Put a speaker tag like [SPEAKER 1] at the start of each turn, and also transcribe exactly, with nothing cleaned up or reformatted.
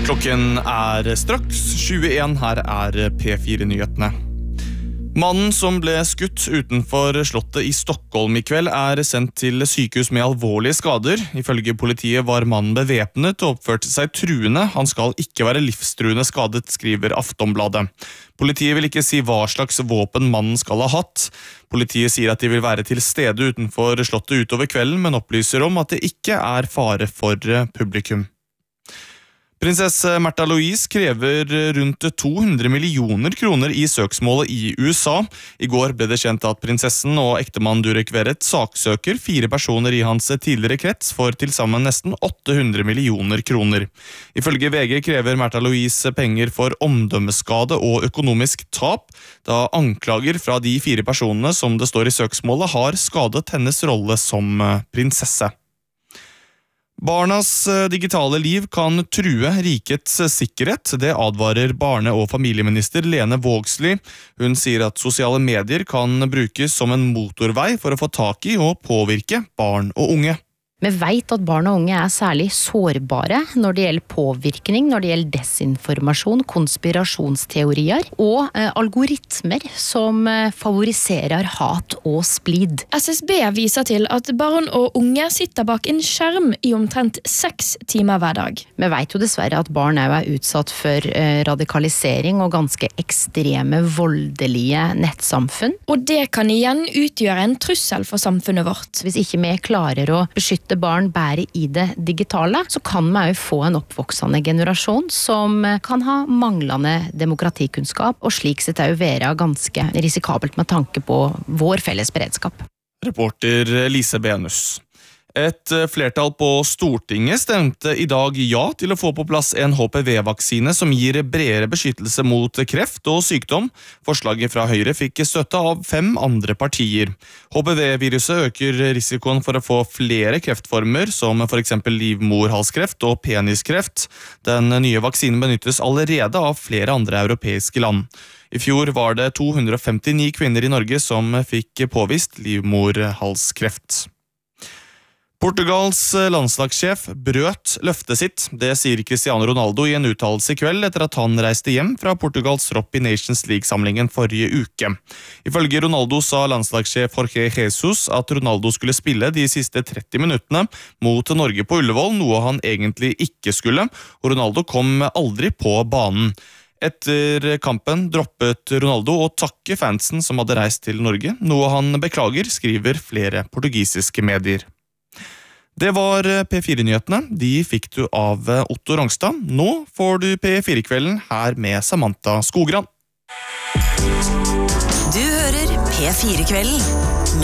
[SPEAKER 1] Klokken er straks tjueen, her er P fire-nyhetene. Mannen som ble skutt utenfor slottet i Stockholm i kveld er sendt til sykehus med alvorlige skader. Ifølge politiet var mannen bevæpnet og oppførte seg truende. Han skal ikke være livstruende skadet, skriver Aftonbladet. Politiet vil ikke si hva slags våpen mannen skal ha hatt. Politiet sier at de vil være til stede utenfor slottet utover kvelden, men opplyser om at det ikke er fare for publikum. Prinsesse Märtha Louise krever rundt to hundre millioner kroner i søksmålet i U S A. I går ble det kjent at prinsessen og ektemann Durek Verrett saksøker fire personer i hans tidligere krets for til sammen nesten åtte hundre millioner kroner. Ifølge V G krever Märtha Louise penger for omdømmeskade og økonomisk tap, da anklager fra de fire personene som det står i søksmålet har skadet hennes rolle som prinsesse. Barnas digitale liv kan true rikets sikkerhet, det advarer barne- og familieminister Lene Vågslid. Hun sier at sosiale medier kan brukes som en motorvei for å få tak i og påvirke barn og unge.
[SPEAKER 2] Vi vet at barn og unge er særlig sårbare når det gjelder påvirkning, når det gjelder desinformasjon, konspirasjonsteorier og eh, algoritmer som eh, favoriserer hat og splid.
[SPEAKER 3] S S B viser til at barn og unge sitter bak en skjerm i omtrent seks timer hver dag.
[SPEAKER 2] Vi vet jo dessverre at barn er utsatt for eh, radikalisering og ganske ekstreme, voldelige nettsamfunn.
[SPEAKER 3] Og det kan igjen utgjøre en trussel for samfunnet vårt.
[SPEAKER 2] Hvis ikke vi klarer å beskytte barn bære i det digitale, så kan vi jo få en oppvoksende generasjon som kan ha manglende demokratikunnskap, og slik sett er jo være ganske risikabelt med tanke på vår felles beredskap.
[SPEAKER 1] Reporter Lise Benus. Et flertall på Stortinget stemte i dag ja til å få på plass en H P V-vaksine som gir bredere beskyttelse mot kreft og sykdom. Forslaget fra Høyre fikk støtte av fem andre partier. H P V-viruset øker risikoen for å få flere kreftformer, som for eksempel livmorhalskreft og peniskreft. Den nye vaksinen benyttes allerede av flere andre europeiske land. I fjor var det to hundre femtini kvinner i Norge som fikk påvist livmorhalskreft. Portugals landslagssjef brøt løftet sitt. Det sier Cristiano Ronaldo i en uttalelse i kveld etter at han reiste hjem fra Portugals tropp i Nations League-samlingen forrige uke. Ifølge Ronaldo sa landslagssjef Jorge Jesus at Ronaldo skulle spille de siste tretti minuttene mot Norge på Ullevål, noe han egentlig ikke skulle, og Ronaldo kom aldri på banen. Etter kampen droppet Ronaldo å takke fansen som hadde reist til Norge, noe han beklager, skriver flere portugisiske medier. Det var P fire-nyhetene. De fikk du av Otto Rangstad. Nå får du P fire-kvelden her med Samantha Skogran.
[SPEAKER 4] Du hører P fire-kvelden.